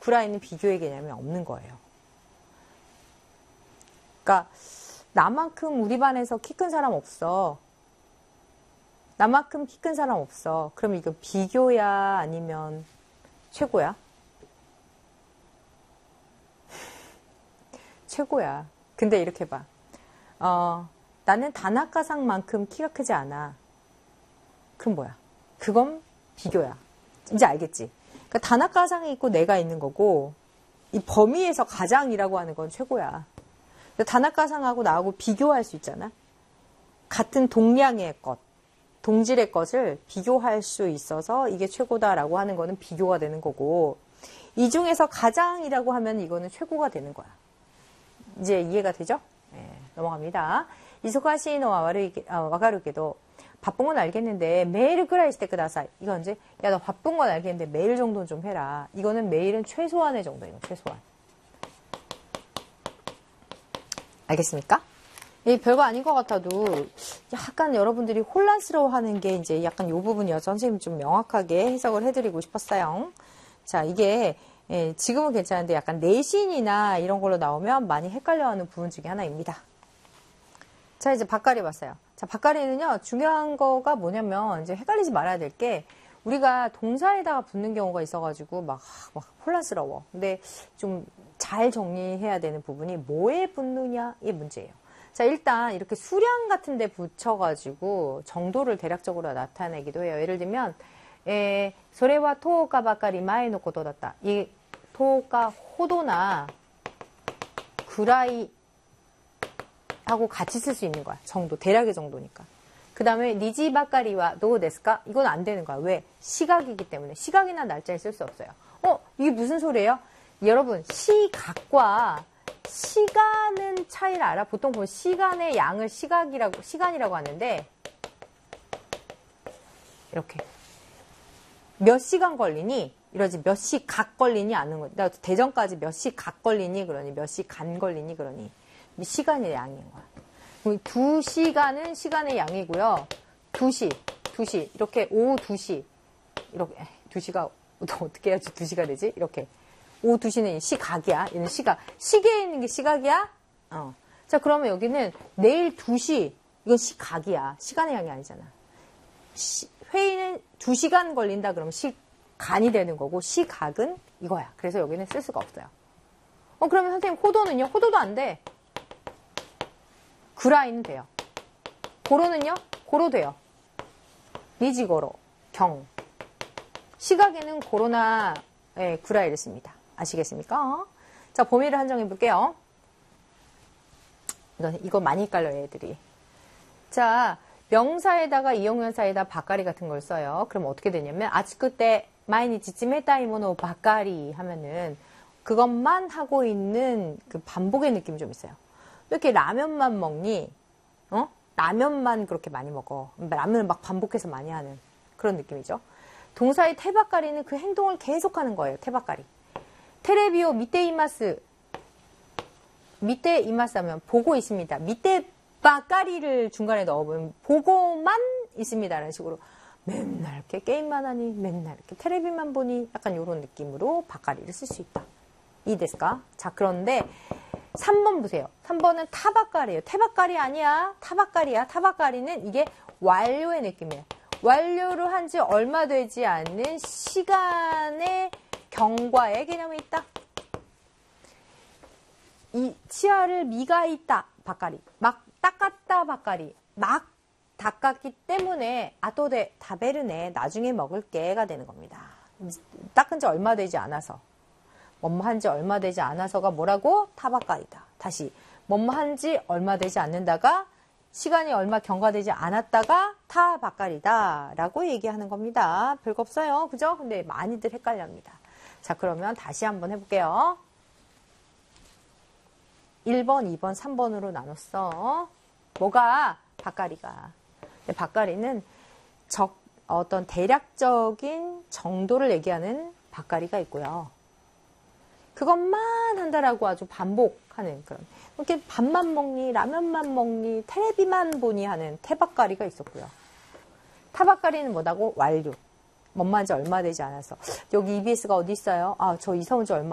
구라이는 비교의 개념이 없는 거예요. 그러니까 나만큼 우리 반에서 키 큰 사람 없어. 나만큼 키 큰 사람 없어. 그럼 이거 비교야 아니면 최고야? 최고야. 근데 이렇게 봐. 나는 다나카상만큼 키가 크지 않아. 그럼 뭐야? 그건 비교야. 이제 알겠지? 그러니까 다나카상이 있고 내가 있는 거고 이 범위에서 가장이라고 하는 건 최고야. 다나카상하고 나하고 비교할 수 있잖아. 같은 동량의 것, 동질의 것을 비교할 수 있어서 이게 최고다라고 하는 거는 비교가 되는 거고 이 중에서 가장이라고 하면 이거는 최고가 되는 거야. 이제 이해가 되죠? 네, 넘어갑니다. 이소카시노 와가루게도 바쁜 건 알겠는데 매일くらいしてください. 이건 이제 야 너 바쁜 건 알겠는데 매일 정도는 좀 해라. 이거는 매일은 최소한의 정도예요. 최소한. 알겠습니까? 이 별거 아닌 것 같아도 약간 여러분들이 혼란스러워하는 게 이제 약간 이 부분이어서 선생님이 좀 명확하게 해석을 해드리고 싶었어요. 자, 이게 지금은 괜찮은데 약간 내신이나 이런 걸로 나오면 많이 헷갈려하는 부분 중에 하나입니다. 자, 이제 밭갈이 봤어요. 자, 밭갈이는요, 중요한 거가 뭐냐면, 이제 헷갈리지 말아야 될 게, 우리가 동사에다가 붙는 경우가 있어가지고, 막 혼란스러워. 근데 좀 잘 정리해야 되는 부분이 뭐에 붙느냐의 문제예요. 자, 일단 이렇게 수량 같은 데 붙여가지고, 정도를 대략적으로 나타내기도 해요. 예를 들면, それは10日ばかり前のことだった. 이 10日ほどなくらい 하고 같이 쓸 수 있는 거야. 정도, 대략의 정도니까. 그 다음에 니지 바까리와 도ですか? 이건 안 되는 거야. 왜? 시각이기 때문에. 시각이나 날짜에 쓸 수 없어요. 이게 무슨 소리예요? 여러분, 시각과 시간은 차이를 알아? 보통 보면 시간의 양을 시간이라고 하는데 이렇게 몇 시간 걸리니? 이러지 몇 시각 걸리니? 아는 거. 나 대전까지 몇 시각 걸리니? 그러니 몇 시간 걸리니? 그러니 시간의 양인 거야. 2시간은 시간의 양이고요. 2시 이렇게 오후 2시 이렇게 2시가 어떻게 해야지 2시가 되지? 이렇게 오후 2시는 시각이야. 얘는 시각. 시계에 있는 게 시각이야? 자, 그러면 여기는 내일 2시 이건 시각이야. 시간의 양이 아니잖아. 회의는 2시간 걸린다 그러면 시간이 되는 거고 시각은 이거야. 그래서 여기는 쓸 수가 없어요. 그러면 선생님 호도는요? 호도도 안 돼. 구라이는 돼요. 고로는요? 고로 돼요. 니지고로, 경. 시각에는 고로나 구라이를 씁니다. 아시겠습니까? 자, 범위를 한정해 볼게요. 이거 많이 헷갈려요, 애들이. 자, 명사에다가 이용명사에다 바까리 같은 걸 써요. 그럼 어떻게 되냐면 아츠쿠때 마이니치 찌메타이모노 바까리 하면은 그것만 하고 있는 그 반복의 느낌이 좀 있어요. 왜 이렇게 라면만 먹니? 라면만 그렇게 많이 먹어. 라면을 막 반복해서 많이 하는 그런 느낌이죠. 동사의 테바까리는 그 행동을 계속하는 거예요. 테바까리. 테레비오 미테 이마스. 미테 이마스 하면 보고 있습니다. 미테 바까리를 중간에 넣어보면 보고만 있습니다. 라는 식으로 맨날 이렇게 게임만 하니 맨날 이렇게 테레비만 보니 약간 이런 느낌으로 바까리를 쓸 수 있다. 이해됐을까? 자, 그런데 3번 보세요. 3번은 타바까리예요. 테바까리 아니야. 타바까리야. 타바까리는 이게 완료의 느낌이에요. 완료를 한 지 얼마 되지 않는 시간의 경과의 개념이 있다. 이 치아를 미가있다. 바까리. 막 닦았다. 바까리. 막 닦았기 때문에 아토데 다베르네. 나중에 먹을게가 되는 겁니다. 닦은 지 얼마 되지 않아서. 뭐뭐 한지 얼마 되지 않아서가 뭐라고? 타바까리다. 다시 뭐뭐 한지 얼마 되지 않는다가 시간이 얼마 경과되지 않았다가 타바까리다 라고 얘기하는 겁니다. 별거 없어요. 그죠? 근데 많이들 헷갈려합니다. 자, 그러면 다시 한번 해볼게요. 1번, 2번, 3번으로 나눴어. 뭐가? 바까리가. 바까리는 어떤 대략적인 정도를 얘기하는 바까리가 있고요. 그것만 한다라고 아주 반복하는 그런. 이렇게 밥만 먹니, 라면만 먹니, 테레비만 보니 하는 테바까리가 있었고요. 타바까리는 뭐다고? 완료. 뭐만 한지 얼마 되지 않아서. 여기 EBS가 어디 있어요? 저 이사 온 지 얼마